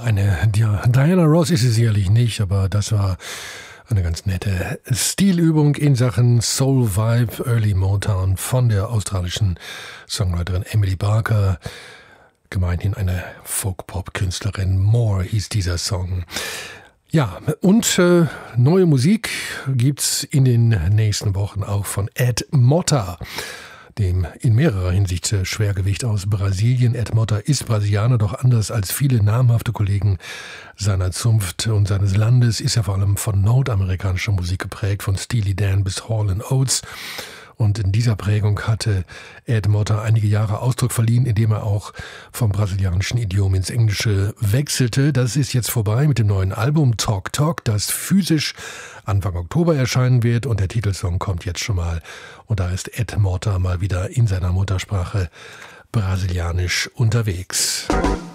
Diana Ross ist sie sicherlich nicht, aber das war eine ganz nette Stilübung in Sachen Soul Vibe, Early Motown von der australischen Songwriterin Emily Barker. Gemeinhin eine Folk-Pop-Künstlerin. More hieß dieser Song. Ja, und neue Musik gibt's in den nächsten Wochen auch von Ed Motta, dem in mehrerer Hinsicht Schwergewicht aus Brasilien. Ed Motta ist Brasilianer, doch anders als viele namhafte Kollegen seiner Zunft und seines Landes ist er vor allem von nordamerikanischer Musik geprägt, von Steely Dan bis Hall & Oates. Und in dieser Prägung hatte Ed Motta einige Jahre Ausdruck verliehen, indem er auch vom brasilianischen Idiom ins Englische wechselte. Das ist jetzt vorbei mit dem neuen Album Talk Talk, das physisch Anfang Oktober erscheinen wird. Und der Titelsong kommt jetzt schon mal. Und da ist Ed Motta mal wieder in seiner Muttersprache brasilianisch unterwegs.